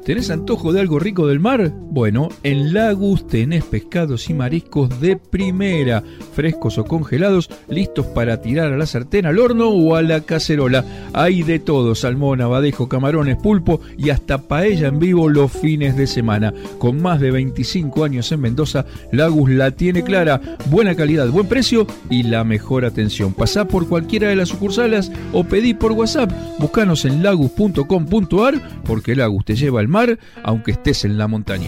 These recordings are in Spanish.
¿Tenés antojo de algo rico del mar? Bueno, en Lagus tenés pescados y mariscos de primera, frescos o congelados, listos para tirar a la sartén, al horno o a la cacerola. Hay de todo: salmón, abadejo, camarones, pulpo y hasta paella en vivo los fines de semana. Con más de 25 años en Mendoza, Lagus la tiene clara: buena calidad, buen precio y la mejor atención. Pasá por cualquiera de las sucursales o pedí por WhatsApp. Buscanos en lagus.com.ar, porque Lagus te lleva al mar aunque estés en la montaña.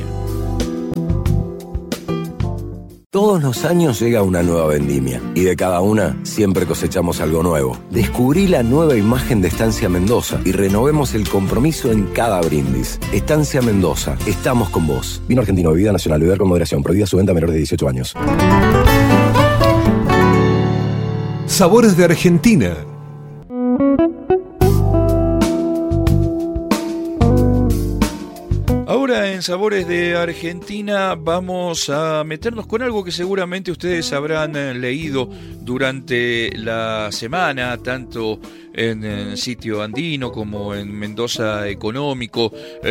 Todos los años llega una nueva vendimia y de cada una siempre cosechamos algo nuevo. Descubrí la nueva imagen de Estancia Mendoza y renovemos el compromiso en cada brindis. Estancia Mendoza, estamos con vos. Vino argentino, bebida nacional, beber con moderación, prohibida su venta a menores de 18 años. Sabores de Argentina. Ahora en Sabores de Argentina vamos a meternos con algo que seguramente ustedes habrán leído durante la semana, tanto en el Sitio Andino como en Mendoza Económico,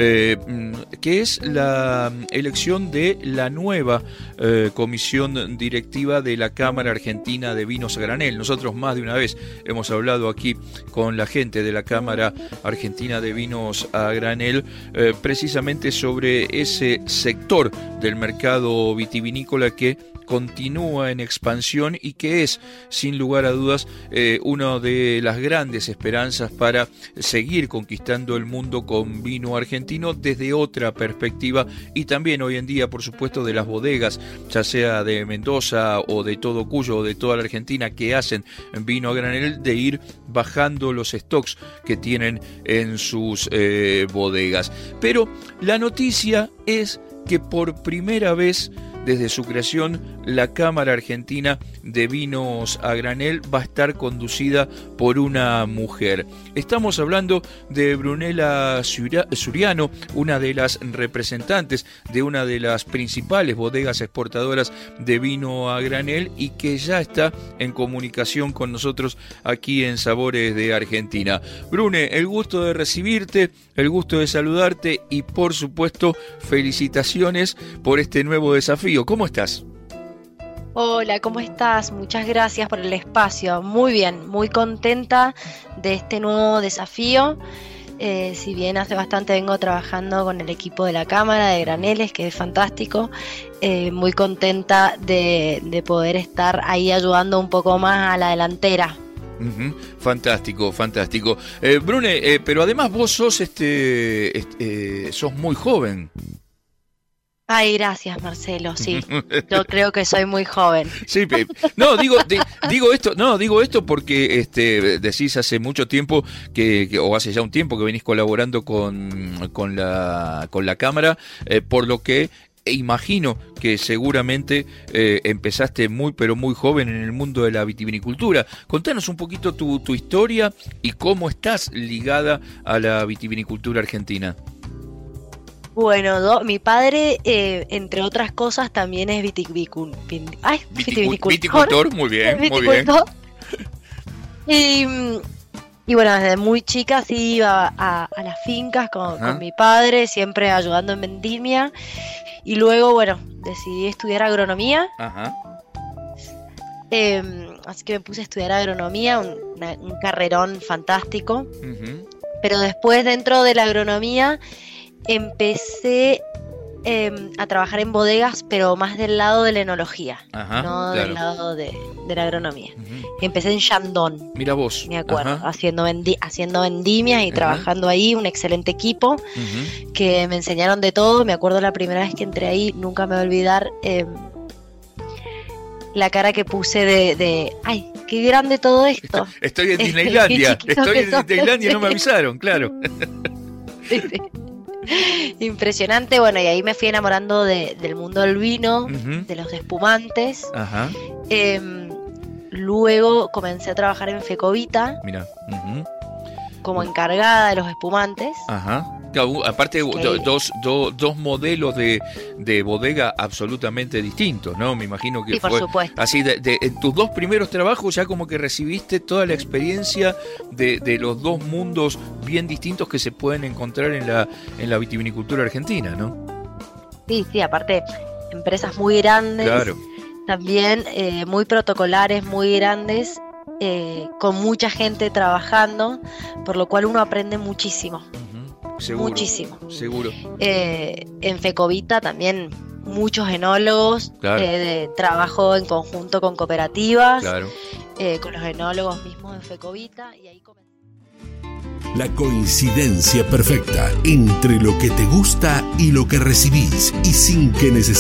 que es la elección de la nueva comisión directiva de la Cámara Argentina de Vinos a Granel. Nosotros más de una vez hemos hablado aquí con la gente de la Cámara Argentina de Vinos a Granel, precisamente sobre ese sector del mercado vitivinícola que continúa en expansión y que es, sin lugar a dudas, una de las grandes esperanzas para seguir conquistando el mundo con vino argentino desde otra perspectiva, y también hoy en día, por supuesto, de las bodegas, ya sea de Mendoza o de todo Cuyo o de toda la Argentina, que hacen vino a granel, de ir bajando los stocks que tienen en sus bodegas. Pero la noticia es que por primera vez desde su creación, la Cámara Argentina de Vinos a Granel va a estar conducida por una mujer. Estamos hablando de Brunella Suriano, una de las representantes de una de las principales bodegas exportadoras de vino a granel, y que ya está en comunicación con nosotros aquí en Sabores de Argentina. Brune, el gusto de recibirte, el gusto de saludarte y, por supuesto, felicitaciones por este nuevo desafío. ¿Cómo estás? Hola, ¿cómo estás? Muchas gracias por el espacio. Muy bien, muy contenta de este nuevo desafío. Si bien hace bastante vengo trabajando con el equipo de la Cámara de Graneles, que es fantástico, muy contenta de poder estar ahí ayudando un poco más a la delantera. Fantástico, fantástico. Brune, pero además vos sos sos muy joven. Ay, gracias, Marcelo. Sí, yo creo que soy muy joven. Sí, no, digo esto porque decís hace mucho tiempo o hace ya un tiempo que venís colaborando con la Cámara, por lo que imagino que seguramente empezaste muy pero muy joven en el mundo de la vitivinicultura. Contanos un poquito tu historia y cómo estás ligada a la vitivinicultura argentina. Bueno, mi padre, entre otras cosas, también es vitivinicultor. Viticultor, muy bien, viticultor. Muy bien. Y bueno, desde muy chica sí iba a las fincas con mi padre, siempre ayudando en vendimia. Y luego, bueno, decidí estudiar agronomía. Ajá. Así que me puse a estudiar agronomía, un carrerón fantástico. Uh-huh. Pero después, dentro de la agronomía, empecé a trabajar en bodegas, pero más del lado de la enología, del lado de la agronomía. Uh-huh. Empecé en Chandon. Mira vos. Me acuerdo, haciendo vendimias y trabajando ahí, un excelente equipo, que me enseñaron de todo. Me acuerdo la primera vez que entré ahí, nunca me voy a olvidar la cara que puse de ¡ay, qué grande todo esto! Estoy en Disneylandia, y no me avisaron, claro. Sí. Impresionante. Bueno, y ahí me fui enamorando del mundo del vino, de los espumantes. Ajá. Luego comencé a trabajar en Fecovita. Mira. como encargada de los espumantes. Ajá. Aparte, dos modelos de bodega absolutamente distintos, ¿no? Me imagino que sí, fue por supuesto. Así. En tus dos primeros trabajos ya como que recibiste toda la experiencia de los dos mundos bien distintos que se pueden encontrar en la vitivinicultura argentina, ¿no? Sí, aparte, empresas muy grandes, claro. También muy protocolares, muy grandes, con mucha gente trabajando, por lo cual uno aprende muchísimo. Seguro, muchísimo. Seguro. En Fecovita también muchos enólogos, claro. Trabajo en conjunto con cooperativas, claro. Con los enólogos mismos en Fecovita, y ahí La coincidencia perfecta entre lo que te gusta y lo que recibís, y sin que necesites